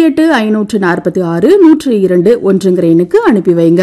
98546102 எண்ணுக்கு அனுப்பி வைங்க.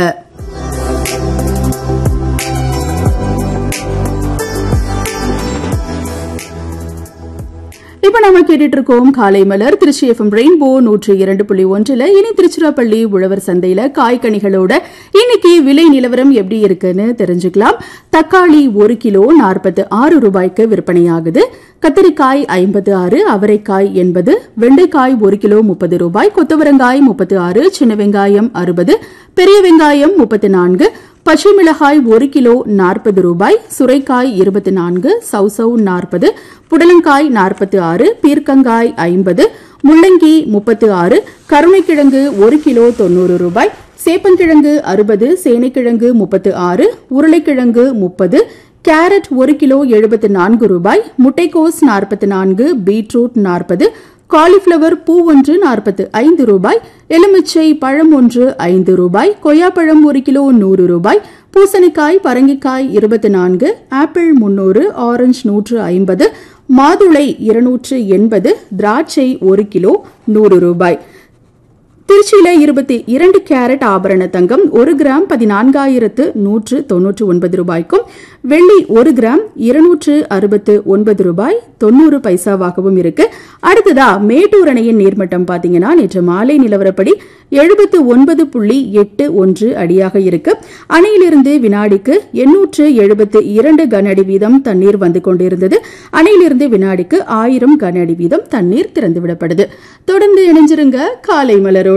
இப்ப நம்ம கேட்டுட்டு இருக்கோம் காலை மலர் திருச்சி எஃப்எம் ரெயின்போ 102.1. இனி திருச்சிராப்பள்ளி உழவர் சந்தையில காய்கனிகளோட இன்னைக்கு விலை நிலவரம் எப்படி இருக்குன்னு தெரிஞ்சுக்கலாம். தக்காளி 1 கிலோ 46 ரூபாய்க்கு விற்பனையாகுது. கத்தரிக்காய் 56, அவரைக்காய் 80, வெண்டைக்காய் 1 கிலோ 30 ரூபாய், கொத்தவரங்காய் 36, சின்ன வெங்காயம் 60, பெரிய வெங்காயம் 34, பச்சை மிளகாய் 1 கிலோ 40 ரூபாய், சுரைக்காய் 24, சௌசௌ 40, புடலங்காய் 46, பீர்க்கங்காய் 50, முள்ளங்கி 36, கருணைக்கிழங்கு 1 கிலோ 90 ரூபாய், சேப்பங்கிழங்கு 60, சேனைக்கிழங்கு 36, உருளைக்கிழங்கு 30, கேரட் 1 கிலோ 74 ரூபாய், முட்டைக்கோஸ் 44, பீட்ரூட் 40, காலிஃபிளவர் பூ ஒன்று 45 ரூபாய், எலுமிச்சை பழம் ஒன்று 5 ரூபாய், கொய்யாப்பழம் 1 கிலோ 100 ரூபாய், பூசணிக்காய் பரங்கிக்காய் 24, ஆப்பிள் 300, ஆரஞ்சு 150, மாதுளை 280, திராட்சை 1 கிலோ 100 ரூபாய். திருச்சியில 22 கேரட் ஆபரண தங்கம் 1 கிராம் 14,199 ரூபாய்க்கும், வெள்ளி 1 கிராம் 269 ரூபாய் 90 பைசாவாகவும் இருக்கு. அடுத்ததா மேட்டூர் அணையின் நீர்மட்டம் பாத்தீங்கன்னா நேற்று மாலை நிலவரப்படி 79.81 அடியாக இருக்கு. அணையிலிருந்து வினாடிக்கு 872 கன அடி வீதம் தண்ணீர் வந்து கொண்டிருந்தது. அணையிலிருந்து வினாடிக்கு 1000 கன அடி வீதம் தண்ணீர் திறந்துவிடப்படுது. தொடர்ந்து இணைஞ்சிருங்க காலை மலரோட.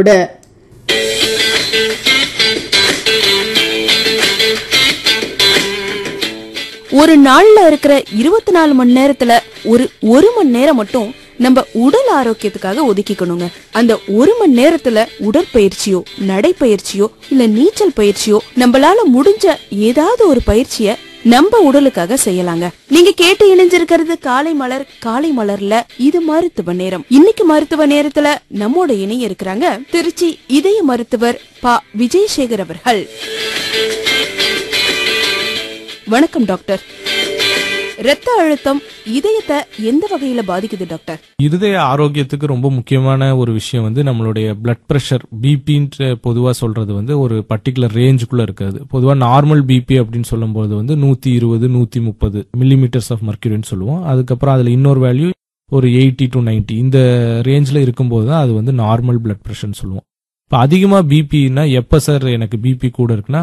ஒரு நாள்ல இருக்கிற 24 மணி நேரத்துல ஒரு மணி நேரம் மட்டும் நம்ம உடல் ஆரோக்கியத்துக்காக ஒதுக்கிக்கணுங்க. அந்த 1 மணி நேரத்துல உடற்பயிற்சியோ, நடைப்பயிற்சியோ, இல்ல நீச்சல் பயிற்சியோ, நம்மளால முடிஞ்ச ஏதாவது ஒரு பயிற்சிய நம்ம உடலுக்காக செய்யலாங்க. நீங்க கேட்டு இணைஞ்சிருக்கிறது காலை மலர். காலை மலர்ல இது மருத்துவ நேரம். இன்னைக்கு மருத்துவ நேரத்துல நம்மோட இணைய இருக்கிறாங்க திருச்சி இதய மருத்துவர் ப. விஜயசேகர் அவர்கள். வணக்கம் டாக்டர். ரத்த அழுத்தம் இதயத்தை எந்த வகையில பாதிக்குது டாக்டர்? இருதய ஆரோக்கியத்துக்கு ரொம்ப முக்கியமான ஒரு விஷயம் வந்து நம்மளுடைய பிளட் பிரஷர், பிபின்னு பொதுவா சொல்றது வந்து ஒரு பர்டிகுலர் ரேஞ்சுக்குள்ள இருக்காது. பொதுவா நார்மல் பிபி அப்படின்னு சொல்லும் போது வந்து 120 130 மில்லிமீட்டர்ஸ் ஆஃப் மர்க்யூரின்னு சொல்லுவோம். அதுக்கப்புறம் அதுல இன்னொரு வேல்யூ ஒரு 80 to 90 இந்த ரேஞ்ச்ல இருக்கும்போது தான் அது வந்து நார்மல் பிளட் பிரஷர்னு சொல்லுவோம். இப்போ அதிகமா பிபின்னா எப்ப சார் எனக்கு பிபி கூட இருக்குன்னா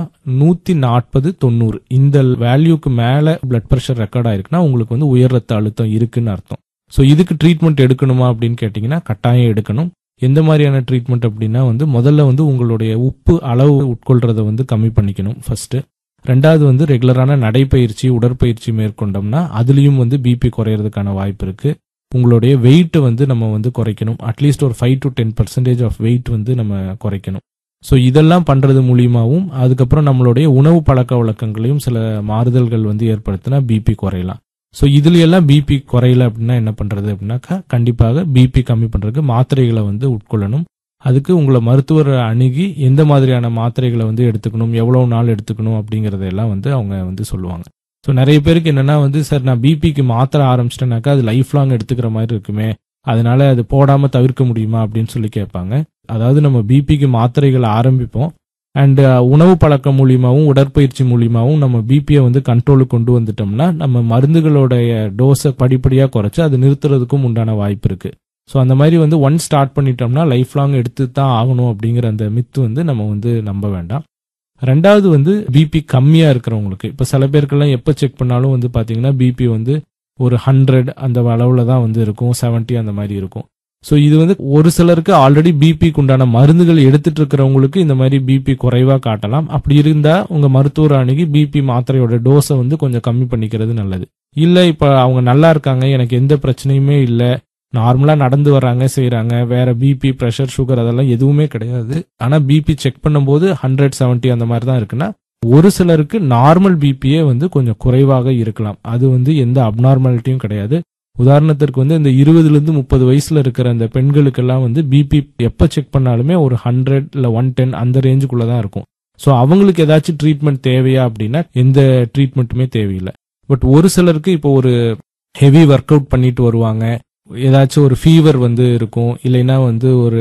140/90 இந்த வேல்யூக்கு மேல பிளட் பிரஷர் ரெக்கார்ட் ஆயிருக்குன்னா உங்களுக்கு வந்து உயர் ரத்த அழுத்தம் இருக்குன்னு அர்த்தம். ஸோ இதுக்கு ட்ரீட்மெண்ட் எடுக்கணுமா அப்படின்னு கேட்டீங்கன்னா கட்டாயம் எடுக்கணும். எந்த மாதிரியான ட்ரீட்மெண்ட் அப்படின்னா வந்து முதல்ல வந்து உங்களுடைய உப்பு அளவு உட்கொள்றதை வந்து கம்மி பண்ணிக்கணும் ஃபர்ஸ்ட். ரெண்டாவது வந்து ரெகுலரான நடைப்பயிற்சி, உடற்பயிற்சி மேற்கொண்டோம்னா அதுலயும் வந்து பிபி குறையறதுக்கான வாய்ப்பு இருக்கு. உங்களுடைய வெயிட் வந்து நம்ம வந்து குறைக்கணும். அட்லீஸ்ட் ஒரு 5 to 10% ஆஃப் வெயிட் வந்து நம்ம குறைக்கணும். ஸோ இதெல்லாம் பண்றது மூலியமாவும் அதுக்கப்புறம் நம்மளுடைய உணவு பழக்க வழக்கங்களையும் சில மாறுதல்கள் வந்து ஏற்படுத்தினா பிபி குறையலாம். ஸோ இதுல எல்லாம் பிபி குறையல அப்படின்னா என்ன பண்றது அப்படின்னாக்கா கண்டிப்பாக பிபி கம்மி பண்றதுக்கு மாத்திரைகளை வந்து உட்கொள்ளணும். அதுக்கு உங்களை மருத்துவர் அணுகி எந்த மாதிரியான மாத்திரைகளை வந்து எடுத்துக்கணும், எவ்வளவு நாள் எடுத்துக்கணும் அப்படிங்கறதெல்லாம் வந்து அவங்க வந்து சொல்லுவாங்க. ஸோ நிறைய பேருக்கு என்னன்னா வந்து சார் நான் பிபிக்கு மாத்திரை ஆரம்பிச்சிட்டேனாக்கா அது லைஃப் லாங் எடுத்துக்கிற மாதிரி இருக்குமே, அதனால அது போடாம தவிர்க்க முடியுமா அப்படின்னு சொல்லி கேட்பாங்க. அதாவது நம்ம பிபிக்கு மாத்திரைகளை ஆரம்பிப்போம் அண்ட் உணவு பழக்கம் மூலியமாவும் உடற்பயிற்சி மூலியமாவும் நம்ம பிபியை வந்து கண்ட்ரோலுக்கு கொண்டு வந்துட்டோம்னா நம்ம மருந்துகளோடைய டோஸை படிப்படியா குறைச்சு அது நிறுத்துறதுக்கும் உண்டான வாய்ப்பு இருக்கு. ஸோ அந்த மாதிரி வந்து ஒன் ஸ்டார்ட் பண்ணிட்டோம்னா லைஃப் லாங் எடுத்து தான் ஆகணும் அப்படிங்கிற அந்த மித்து வந்து நம்ம வந்து நம்ப வேண்டாம். ரெண்டாவது வந்து பிபி கம்மியா இருக்கிறவங்களுக்கு, இப்ப சில பேருக்கெல்லாம் எப்ப செக் பண்ணாலும் வந்து பாத்தீங்கன்னா பிபி வந்து ஒரு 100 அந்த அளவுல தான் வந்து இருக்கும், 70 அந்த மாதிரி இருக்கும். ஸோ இது வந்து ஒரு சிலருக்கு ஆல்ரெடி பிபிக்கு உண்டான மருந்துகள் எடுத்துட்டு இருக்கிறவங்களுக்கு இந்த மாதிரி பிபி குறைவா காட்டலாம். அப்படி இருந்தா உங்க மருத்துவர் அணுகி பிபி மாத்திரையோட டோஸை வந்து கொஞ்சம் கம்மி பண்ணிக்கிறது நல்லது. இல்ல இப்ப அவங்க நல்லா இருக்காங்க, எனக்கு எந்த பிரச்சனையுமே இல்ல, நார்மலா நடந்து வர்றாங்க, செய்யறாங்க, வேற பிபி பிரஷர் சுகர் அதெல்லாம் எதுவுமே கிடையாது, ஆனா பிபி செக் பண்ணும்போது 170 அந்த மாதிரி தான் இருக்குன்னா ஒரு சிலருக்கு நார்மல் பிபியே வந்து கொஞ்சம் குறைவாக இருக்கலாம். அது வந்து எந்த அப்நார்மாலிட்டியும் கிடையாது. உதாரணத்திற்கு வந்து இந்த 20-30 வயசுல இருக்கிற அந்த பெண்களுக்கெல்லாம் வந்து பிபி எப்ப செக் பண்ணாலுமே ஒரு 100 இல்ல 110 அந்த ரேஞ்சுக்குள்ளதான் இருக்கும். ஸோ அவங்களுக்கு ஏதாச்சும் ட்ரீட்மெண்ட் தேவையா அப்படின்னா எந்த ட்ரீட்மெண்ட்டுமே தேவையில்லை. பட் ஒரு சிலருக்கு இப்போ ஒரு ஹெவி ஒர்க் அவுட் பண்ணிட்டு வருவாங்க, ஏதாச்சும் ஒரு ஃபீவர் வந்து இருக்கும், இல்லைன்னா வந்து ஒரு